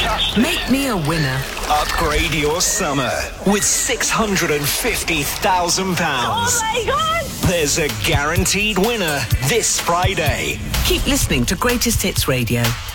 Fantastic. Make me a winner. Upgrade your summer with £650,000. Oh my God! There's a guaranteed winner this Friday. Keep listening to Greatest Hits Radio.